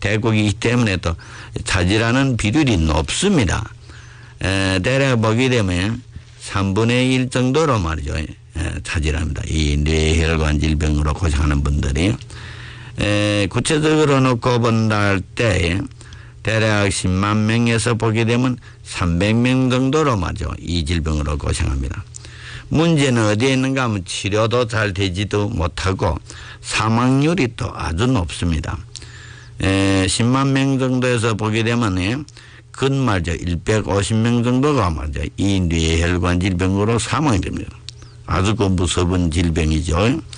대국이기 때문에 또 차지라는 비율이 높습니다. 대략 보게 되면 3분의 1 정도로 말이죠. 차지합니다. 이 뇌혈관 질병으로 고생하는 분들이. 구체적으로 놓고 본다 할 때 대략 10만 명에서 보게 되면 300명 정도로 말이죠. 이 질병으로 고생합니다. 문제는 어디에 있는가 하면 치료도 잘 되지도 못하고 사망률이 또 아주 높습니다. 10만 명 정도에서 보게 되면 근 말이죠. 150명 정도가 말이죠. 이 뇌혈관 질병으로 사망이 됩니다. 아주 그 무서운 질병이죠.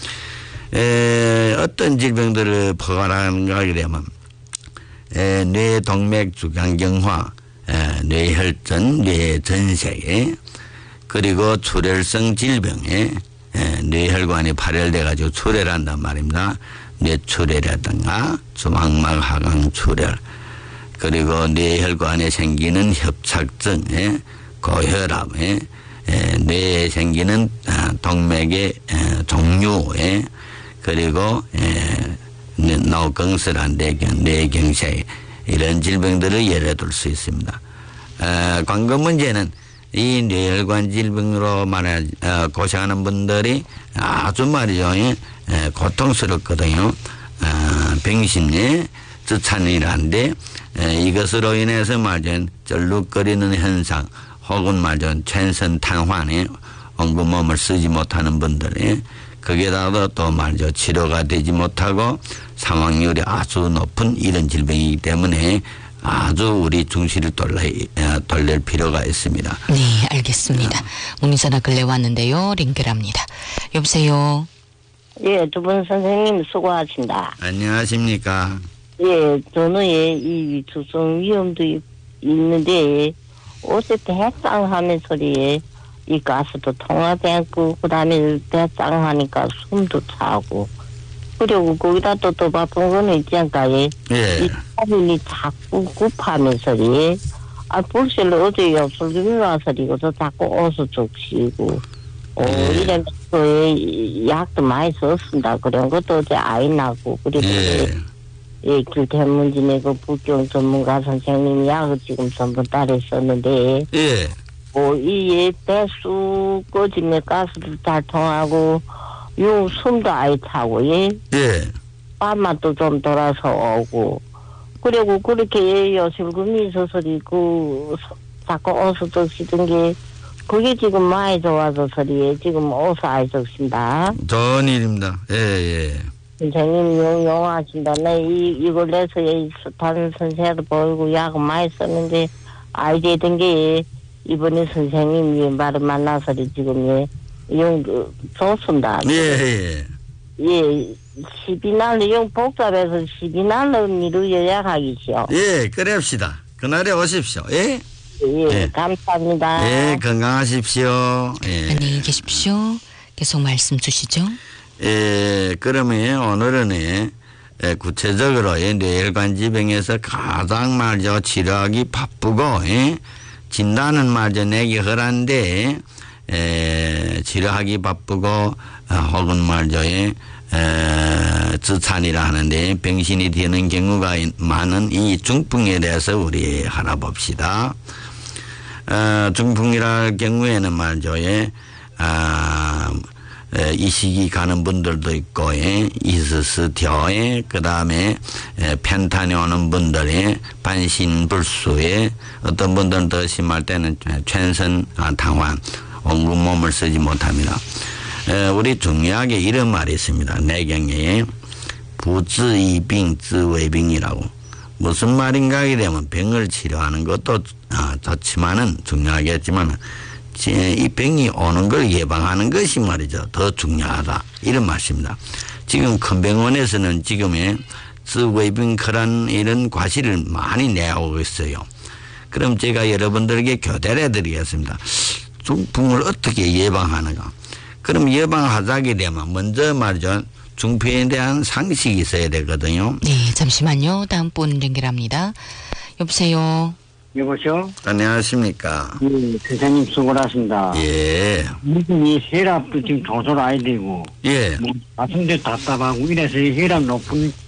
어떤 질병들을 포괄하는가 하게 되면 뇌동맥주간경화, 뇌혈전, 뇌전세, 그리고 출혈성 질병에 뇌혈관이 발열돼 가지고 출혈한단 말입니다. 뇌출혈이라든가 주막막 하강 출혈, 그리고 뇌혈관에 생기는 협착증, 고혈압, 뇌에 생기는 동맥의 종류, 그리고 노경설한 뇌경색 이런 질병들을 예를 들 수 있습니다. 관건 문제는 이 뇌혈관 질병으로 고생하는 분들이 아주 말이죠. 고통스럽거든요. 병신의 주찬이라는데 이것으로 인해서 말이죠. 쩔룩거리는 현상 혹은 말이죠.全身 瘫痪에 온몸을 쓰지 못하는 분들이 거기에다가 또 말이죠. 치료가 되지 못하고 사망률이 아주 높은 이런 질병이기 때문에 아주 우리 중시를 돌릴 필요가 있습니다. 네, 알겠습니다. 문의전화 근래 왔는데요. 링결합니다. 여보세요. 예, 두 분 선생님 수고하신다. 안녕하십니까. 예, 저는 이 위축성 위험도 있는데 옷에 배짱하는 소리에 이 가스도 통화뱅고 그다음에 배짱하니까 숨도 차고 그리고 거기다 또 바쁜 거는 있지 않까. 예. 이 사진이 자꾸 급하면서 불실로 어제 엽술금이 와서 이거서 자꾸 어서 죽시고 이러면서 약도 많이 썼습니다. 그런 것도 어제 아이 나고 그리고 길태문진의 그 부경 전문가 선생님이 약을 지금 전부 따로 썼는데 이 배수 꺼지면 가스도 잘 통하고 숨도 아예 차고 밤맛도 좀 돌아서 오고 그리고 그렇게 요술금이 있어서 자꾸 어서 적시던 게 그게 지금 많이 좋아서 지금 어서 아이 적신다. 좋은 일입니다. 선생님 용하신다. 이걸 내서 다른 선생님도 보이고 약을 많이 썼는데 아이 되던 게 이번에 선생님이 말을 만나서 지금 좋습니다. 예. 12날 용 복잡해서 12날로 미루 예약하기시오. 예, 그럽시다. 그날에 오십시오. 예. 감사합니다. 예, 건강하십시오. 예. 안녕히 계십시오. 계속 말씀 주시죠. 그러면 오늘은 구체적으로 뇌혈관 질병에서 가장 말이죠. 치료하기 바쁘고 진단은 말이죠. 내기 허란데 치료하기 바쁘고 혹은 말이죠. 주찬이라 하는데 병신이 되는 경우가 많은 이 중풍에 대해서 우리 알아봅시다. 중풍이랄 경우에는 말이죠. 이 시기 가는 분들도 있고 이스스티오 그 다음에 펜탄이 오는 분들의 반신불수에 어떤 분들은 더 심할 때는全身 당환 온몸을 쓰지 못합니다. 우리 중요하게 이런 말이 있습니다. 내경에 부治이病治未病이라고 무슨 말인가 하게 되면 병을 치료하는 것도 좋지만은 중요하겠지만 이 병이 오는 걸 예방하는 것이 말이죠. 더 중요하다. 이런 말씀입니다. 지금 큰 병원에서는 지금의 쯔웨이빙크라는 이런 과실을 많이 내오고 있어요. 그럼 제가 여러분들에게 교대를 해드리겠습니다. 중풍을 어떻게 예방하는가. 그럼 예방하자게 되면 먼저 말이죠. 중풍에 대한 상식이 있어야 되거든요. 네, 잠시만요. 다음 분 연결합니다. 여보세요. 여보세요? 안녕하십니까? 선생님 수고하십니다. 예. 이 혈압도 지금 조절 아야 되고. 예. 가슴도 답답하고 이래서 혈압 높은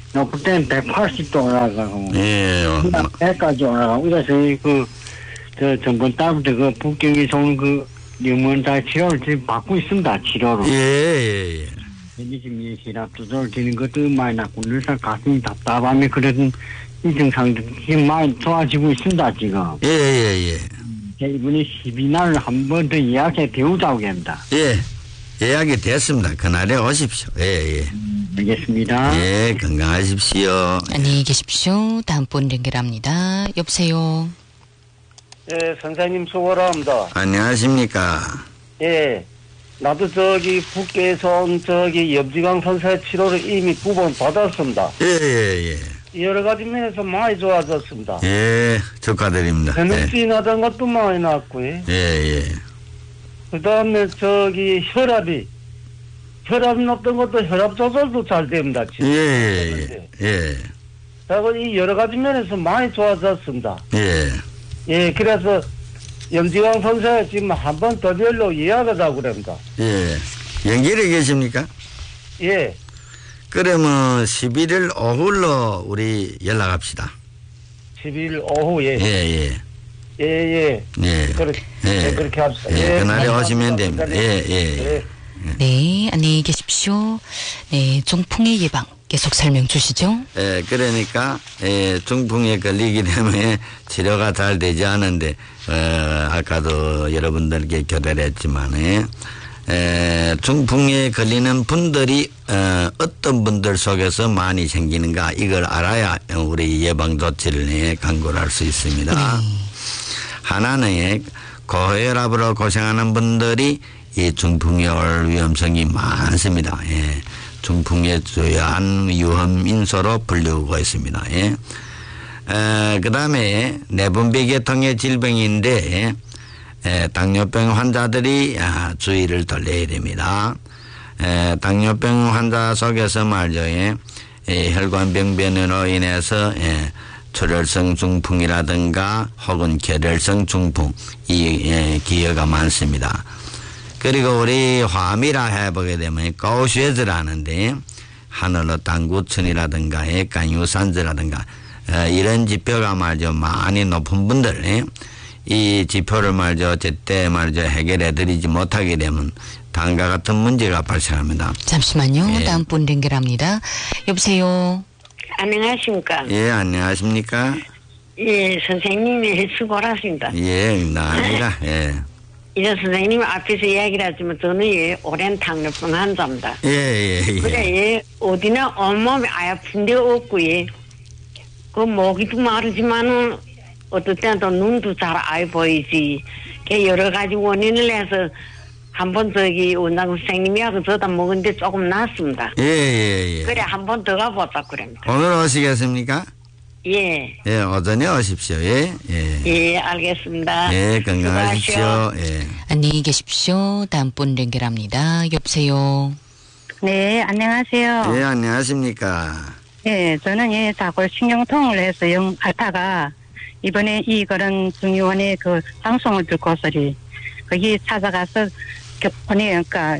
높을 때는 180도 올라가고, 예, 100까지 올라가고, 이래서 전번 달부터 북경에서 온 영문자 치료를 지금 받고 있습니다, 치료로. 예. 헬리즘이 시랍 조절 되는 것도 많이 났고, 늘상 가슴이 답답하며 그런 이 증상도 지금 많이 좋아지고 있습니다, 지금. 예. 이번에 12날 한 번 더 예약해 배우자고 합니다. 예. 예약이 됐습니다. 그날에 오십시오. 예. 알겠습니다. 예, 건강하십시오. 안녕히 계십시오. 다음 분 연결합니다. 여보세요. 예, 선생님 수고를 합니다. 안녕하십니까. 예, 나도 북계에서 온 염지강 선사의 치료를 이미 9번 받았습니다. 예. 여러 가지 면에서 많이 좋아졌습니다. 예, 축하드립니다. 근육이 나던 것도 많이 났고요. 예. 그 다음에 혈압이 높던 것도 혈압 조절도 잘 됩니다. 예. 그리고 이 여러 가지 면에서 많이 좋아졌습니다. 예. 예, 그래서 염지강 선사에 지금 한 번 더 별로 예약을 하고 그럽니다. 예. 연결해 계십니까? 예. 그러면 11일 오후로 우리 연락합시다. 12일 오후에. 예. 그렇게 합시다. 예, 그날에 감사합니다. 오시면 됩니다. 예. 네, 안녕히 계십시오. 네, 중풍의 예방 계속 설명 주시죠. 예, 그러니까, 중풍에 걸리기 때문에 치료가 잘 되지 않은데, 아까도 여러분들께 교대를 했지만, 중풍에 걸리는 분들이, 어떤 분들 속에서 많이 생기는가, 이걸 알아야 우리 예방 조치를 강구를 할 수 있습니다. 하나는 고혈압으로 고생하는 분들이 이 중풍에 올 위험성이 많습니다. 예. 중풍의 주요한 위험 인소로 불리우고 있습니다. 예. 그 다음에 내분비계통의 질병인데, 당뇨병 환자들이 주의를 돌려야 됩니다. 당뇨병 환자 속에서 말이죠. 혈관병변으로 인해서 출혈성 중풍이라든가 혹은 결혈성 중풍 이 기여가 많습니다. 그리고 우리 화미라 해보게 되면 고쉐즈라는데 하늘로 당구천이라든가 간유산즈라든가 이런 지표가 말이죠 많이 높은 분들 이 지표를 말이죠 제때 말이죠 해결해 드리지 못하게 되면 다음과 같은 문제가 발생합니다. 잠시만요. 다음 분 연결합니다. 여보세요. 안녕하십니까? 예, 안녕하십니까? 예, 선생님이 수고하십니다. 예, 나입니다. 예. 이제 선생님 앞에서 이야기를 하지만 저는 오랜 당뇨병 환자입니다. 예. 그래, 어디나 온몸이 아픈 데가 없고, 그 모기도 마르지만은 어떨 때는 또 눈도 잘 안 보이지. 여러 가지 원인을 해서 한번 원장 선생님이하고 저다 먹은데 조금 낫습니다. 예. 그래, 한 번 더 가보자, 그럽니다. 오늘 오시겠습니까? 예. 예, 오전에 오십시오. 예. 예, 알겠습니다. 예, 건강하십시오. 예. 안녕히 계십시오. 다음 분 연결합니다. 여보세요. 네, 안녕하세요. 예, 안녕하십니까? 예, 저는 다골 신경통을 해서 앓다가 이번에 이거는 중의원의 방송을 듣고서리 거기 찾아가서 보니까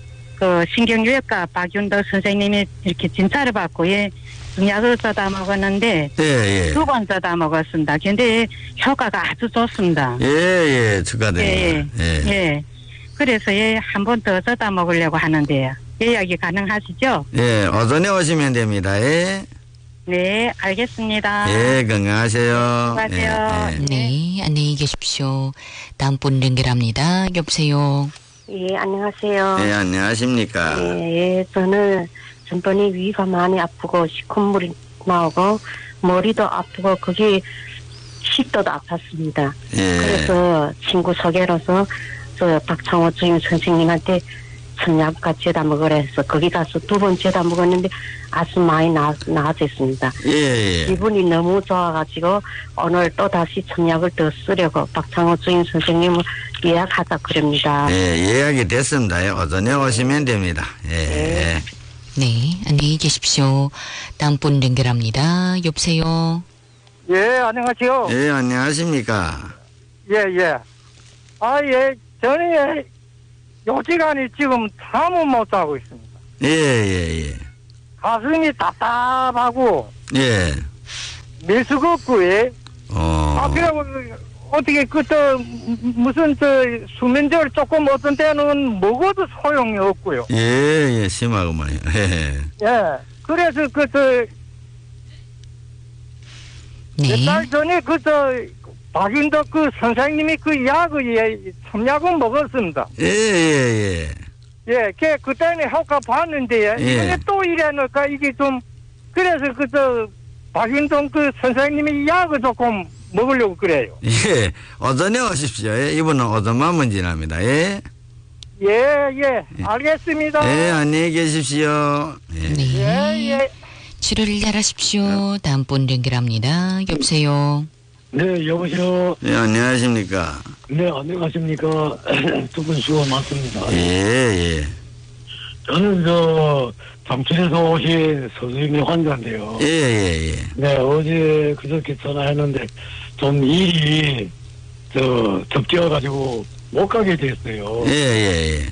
신경외과 박윤덕 선생님이 이렇게 진찰을 받고 약을 써다 먹었는데 예. 2번 써다 먹었습니다. 근데 효과가 아주 좋습니다. 예, 축하드립니다. 예. 그래서 한 번 더 써다 먹으려고 하는데요. 예약이 가능하시죠? 예, 오전에 오시면 됩니다. 예. 네, 알겠습니다. 예, 건강하세요. 수고하세요. 네, 안녕히 계십시오. 다음 분 연결합니다. 여보세요. 예, 안녕하세요. 예, 안녕하십니까? 예, 저는 전번에 위가 많이 아프고 시큰물이 나오고 머리도 아프고 거기 식도도 아팠습니다. 예. 그래서 친구 소개로서 저 박창호 주임 선생님한테 청약 같이 다 먹으라 해서 거기 가서 2번째 다 먹었는데 아주 많이 나아졌습니다. 예. 기분이 너무 좋아가지고 오늘 또 다시 청약을 더 쓰려고 박창호 주임 선생님을 예약하자 그럽니다. 예, 예약이 됐습니다. 예, 오전에 오시면 됩니다. 예. 네, 안녕히 계십시오. 다음 분 연결합니다. 여보세요. 예, 안녕하세요. 예, 안녕하십니까? 예. 저는 요지간이 지금 잠을 못 자고 있습니다. 예. 가슴이 답답하고 예. 밀 수가 없고 예. 그리고 어떻게 무슨 수면제를 조금 어떤 때는 먹어도 소용이 없고요. 예, 심하구만요. 예. 예. 그래서 네. 몇 달 전에 박인덕 선생님이 첨약을 먹었습니다. 예. 예, 그때는 효과 봤는데, 이번에 또 이래니까 이게 좀, 그래서 박인동 선생님이 약을 조금 먹으려고 그래요. 예. 오전에 오십시오. 예. 이분은 오전만 문진합니다. 예. 예. 알겠습니다. 예, 안녕히 계십시오. 예. 네. 예. 치료를 잘하십시오. 다음 분 연결합니다. 여보세요. 네, 여보세요. 네, 안녕하십니까. 네, 안녕하십니까. 두 분 수고 많습니다. 예. 저는 잠실에서 오신 서주임의 환자인데요. 예. 네, 어제 그저께 전화했는데 좀 일이 접지어가지고 못 가게 됐어요. 예.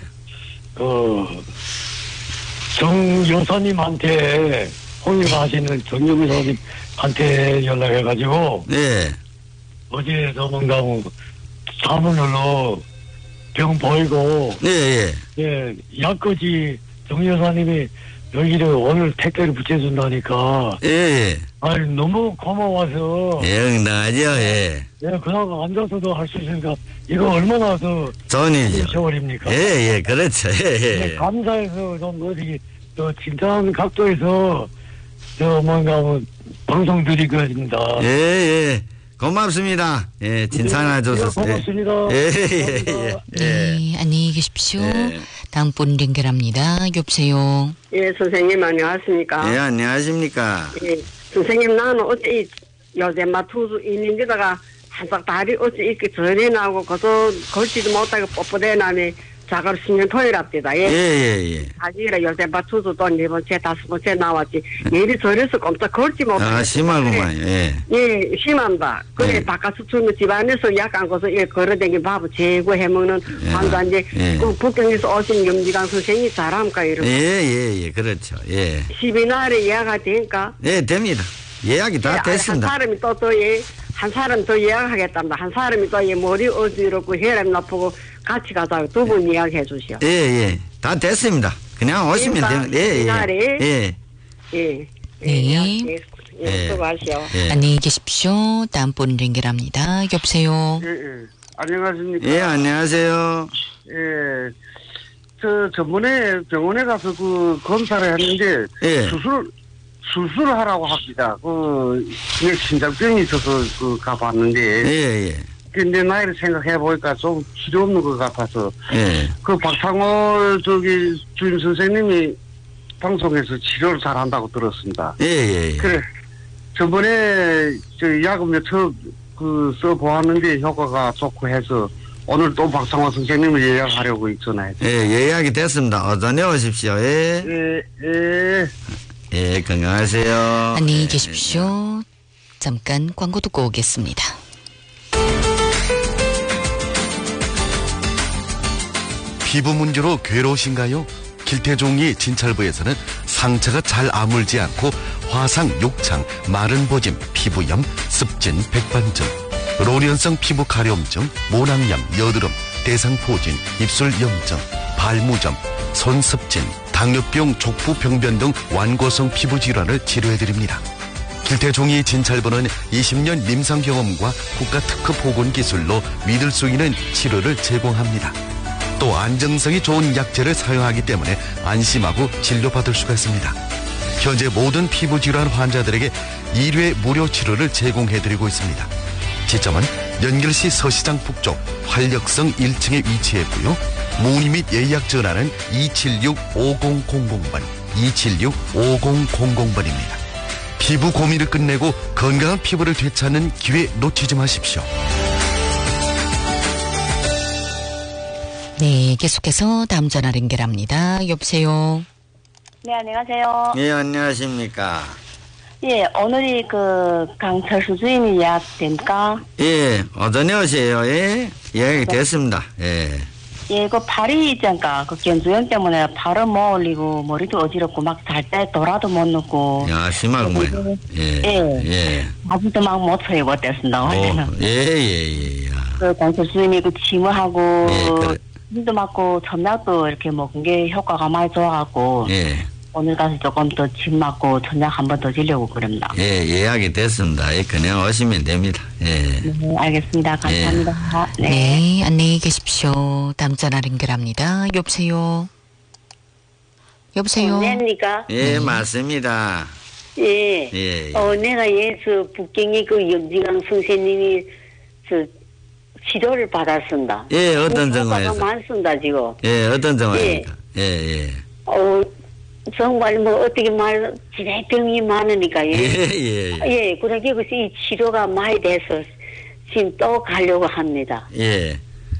정 여사님한테 홍역하시는 정 여사님한테 연락해가지고 네. 어제 뭔가 자문으로 병 보이고 예. 약까지 정 여사님이 여기를 오늘 택배를 붙여준다니까 예. 아니 너무 고마워서 응당하죠. 예. 그나마 앉아서도 할 수 있으니까 이거 얼마나 좋은 일이죠. 세월입니까? 예, 그렇죠. 예. 감사해서 좀 어디 진짜한 각도에서 뭔가 방송 드리겠습니다. 예. 고맙습니다. 예, 진상아 줘서. 고맙습니다. 예. 네, 안녕히 계십시오. 예. 다음 분 연결합니다. 여보세요. 예, 선생님 안녕하십니까? 예, 안녕하십니까. 예, 선생님 나는 어째 요새 투수 있는 데다가 한싹 다리 어째 이렇게 전해 나고 그것도 걸지도 못하고 뻣뻣해 나니 자가로 10년 토요일합니다. 예. 아직이라 요새 투수 또 4번째 5번째 나왔지. 내일이 저래서 꼼짝 걸지 못하고. 심하구만. 예. 예, 심합니다. 그래 예. 바깥서 주면 집안에서 약 안 거서 걸어다니는 밥 제고 해먹는 환자인데 그 북경에서 오신 염지강 선생님이 잘합니까 이러고. 예. 그렇죠. 예. 10일날에 예약가 되니까. 예, 됩니다. 예약이 다 됐습니다. 한 사람이 한 사람 더 예약하겠답니다. 한 사람이 또 머리 어지럽고 혈압 나쁘고 같이 가자고 두 분 예약해 주시오. 예. 다 됐습니다. 그냥 오시면 됩니다. 예. 네. 수고하시오. 예. 안녕히 계십시오. 다음 분 연결합니다. 여보세요. 예. 안녕하십니까. 예, 안녕하세요. 예. 저번에 병원에 가서 검사를 했는데, 예. 수술을 하라고 합니다. 심장병이 있어서 가봤는데. 예. 근데 나이를 생각해보니까 좀 필요 없는 것 같아서. 예. 박상월 주임 선생님이 방송에서 치료를 잘 한다고 들었습니다. 예. 그래. 저번에 약을 몇첩 써보았는데 효과가 좋고 해서 오늘 또 박상월 선생님을 예약하려고 있잖아요. 예, 예약이 됐습니다. 오전에 오십시오. 예. 예, 건강하세요. 안녕히 계십시오. 잠깐 광고 듣고 오겠습니다. 피부 문제로 괴로우신가요? 길태종이 진찰부에서는 상처가 잘 아물지 않고 화상, 욕창, 마른 보짐, 피부염, 습진, 백반증, 로련성 피부 가려움증, 모낭염, 여드름, 대상포진, 입술 염증, 발무점, 손습진, 당뇨병, 족부 병변 등 완고성 피부 질환을 치료해드립니다. 길태종이 진찰부는 20년 임상 경험과 국가 특허 보건 기술로 믿을 수 있는 치료를 제공합니다. 또 안정성이 좋은 약재를 사용하기 때문에 안심하고 진료받을 수가 있습니다. 현재 모든 피부질환 환자들에게 1회 무료 치료를 제공해드리고 있습니다. 지점은 연결시 서시장 북쪽 활력성 1층에 위치했고요. 문의 및 예약 전화는 276-5000번, 276-5000번입니다. 피부 고민을 끝내고 건강한 피부를 되찾는 기회 놓치지 마십시오. 네, 계속해서 다음 전화 연결합니다. 여보세요. 네, 안녕하세요. 예, 안녕하십니까. 예, 오늘이 강철수 주임이 예약됩니까? 예, 오전에 오세요. 예, 예약이 됐습니다. 예. 예, 그 팔이 있잖까. 그 견주염 때문에 팔을 못 올리고 머리도 어지럽고 막 잘 때 돌아도 못 눕고. 야, 심하구만. 예. 예. 예. 아직도 막 못 쳐요, 못 됐습니다. 예. 그 강철수님이 그 치무하고. 예, 그래. 힘도 맞고 천약도 이렇게 먹은 게 효과가 많이 좋아갖고. 예. 오늘 가서 조금 더 침 맞고 천약 한 번 더 지려고 그럽니다. 예, 예약이 됐습니다. 예, 그냥 오시면 됩니다. 예. 네, 알겠습니다. 감사합니다. 네, 안녕히 계십시오. 다음 전화 연결합니다. 여보세요. 여보세요. 언니입니까? 예, 맞습니다. 예. 예. 내가 저 북경이 그 염지강 선생님이 치료를 받았습니다. 예, 어떤 정화에서? 많습니다, 지금. 예, 어떤 정화입니까? 예. 정말 어떻게 진행병이 많으니까요. 예. 그러니까 그래서 이 치료가 많이 돼서 지금 또 가려고 합니다. 예.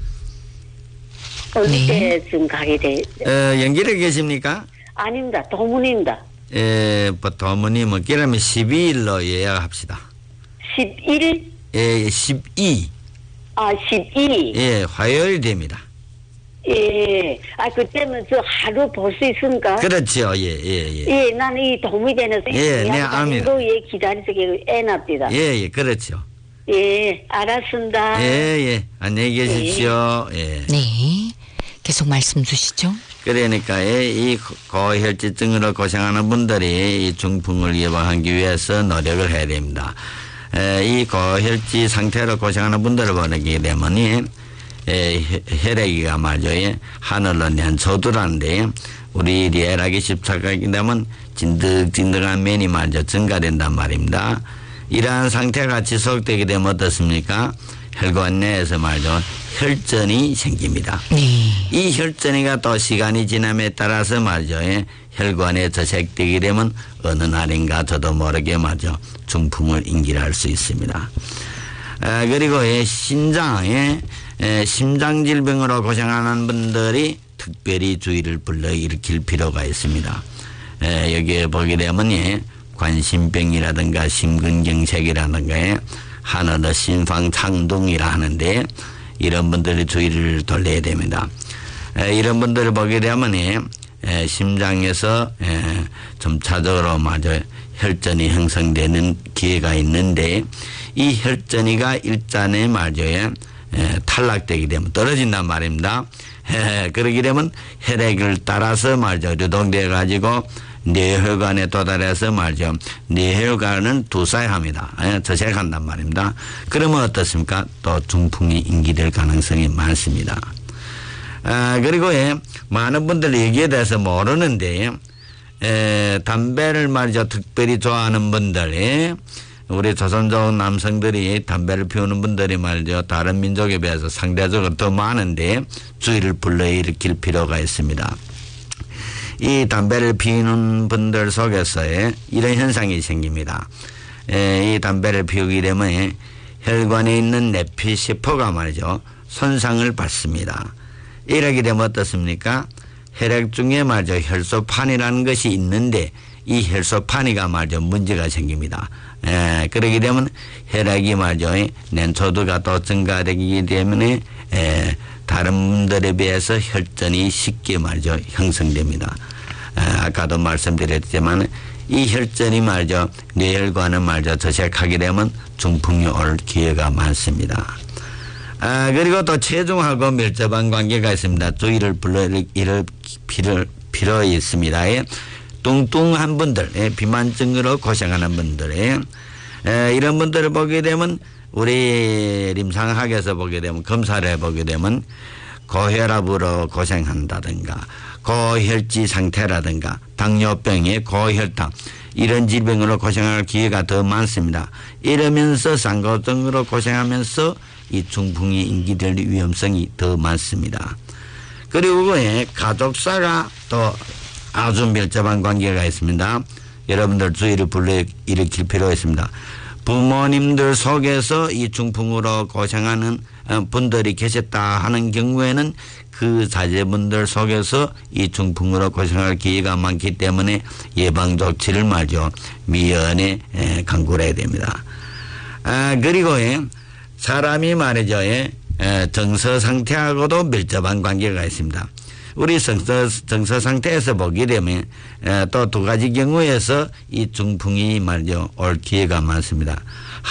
언제 좀 가게 돼? 연결해 계십니까? 아닙니다. 도문입니다. 예, 도문이면 그러면 12일로 예약합시다. 11일? 예, 12. 12. 예, 화요일 됩니다. 예. 그때는 하루 볼 수 있습니까? 그렇죠. 예. 나는 이 도움이 되는 예, 네, 압니다. 기다려서 애납니다. 예, 그렇죠. 예, 알았습니다. 예. 안녕히 계십시오. 예. 네. 계속 말씀 주시죠. 그러니까 이 고혈지증으로 고생하는 분들이 이 중풍을 예방하기 위해서 노력을 해야 됩니다. 이 고혈지 상태로 고생하는 분들을 보게 되면 혈액이가 말이죠. 하늘로 nen초도라는데 우리 혈액이 집착하게 되면 진득진득한 면이 말이죠. 증가된단 말입니다. 이러한 상태가 지속되게 되면 어떻습니까? 혈관 내에서 말이죠. 혈전이 생깁니다. 이 혈전이가 또 시간이 지남에 따라서 말이죠. 혈관에 저색되게 되면 어느 날인가 저도 모르게 말이죠. 중풍을 인기할 수 있습니다. 그리고 심장에 심장질병으로 고생하는 분들이 특별히 주의를 불러일으킬 필요가 있습니다. 여기에 보게 되면 관심병이라든가 심근경색이라든가 하늘의 심방창동이라 하는데 이런 분들이 주의를 돌려야 됩니다. 이런 분들을 보게 되면 심장에서 점차적으로 마저 혈전이 형성되는 기회가 있는데 이 혈전이가 일단에 말이죠. 탈락되게 되면 떨어진단 말입니다. 그러게 되면 혈액을 따라서 말이죠. 유동되어 가지고 뇌혈관에 도달해서 말이죠. 뇌혈관을 두사합니다. 저색한단 말입니다. 그러면 어떻습니까? 또 중풍이 인기될 가능성이 많습니다. 그리고 많은 분들이 여기에 대해서 모르는데 담배를 말이죠. 특별히 좋아하는 분들 우리 조선족 남성들이 담배를 피우는 분들이 말이죠. 다른 민족에 비해서 상대적으로 더 많은데 주의를 불러일으킬 필요가 있습니다. 이 담배를 피우는 분들 속에서 이런 현상이 생깁니다. 이 담배를 피우게 되면 혈관에 있는 내피세포가 말이죠. 손상을 받습니다. 이러게 되면 어떻습니까? 혈액 중에 말이죠. 혈소판이라는 것이 있는데 이 혈소판이가 말이죠. 문제가 생깁니다. 그러게 되면 혈액이 말이죠. nen초도가 또 증가되기 때문에 다른 분들에 비해서 혈전이 쉽게 말이죠. 형성됩니다. 아까도 말씀드렸지만 이 혈전이 말이죠. 뇌혈관을 말이죠. 저색하게 되면 중풍이 올 기회가 많습니다. 그리고 또 체중하고 밀접한 관계가 있습니다. 주의를 불러일으킬 필요 있습니다. 뚱뚱한 분들, 비만증으로 고생하는 분들, 이런 분들을 보게 되면 우리 임상학에서 보게 되면 검사를 해보게 되면 고혈압으로 고생한다든가 고혈지 상태라든가 당뇨병의 고혈당 이런 질병으로 고생할 기회가 더 많습니다. 이러면서 상고증으로 고생하면서 이 중풍이 인기될 위험성이 더 많습니다. 그리고 가족사가 또 아주 밀접한 관계가 있습니다. 여러분들 주의를 불러일으킬 필요가 있습니다. 부모님들 속에서 이 중풍으로 고생하는 분들이 계셨다 하는 경우에는 그 자제분들 속에서 이 중풍으로 고생할 기회가 많기 때문에 예방 조치를 말이죠. 미연에 강구를 해야 됩니다. 그리고 사람이 말이죠. 정서 상태하고도 밀접한 관계가 있습니다. 우리 정서 상태에서 보게 되면 또 두 가지 경우에서 이 중풍이 말이죠 올 기회가 많습니다.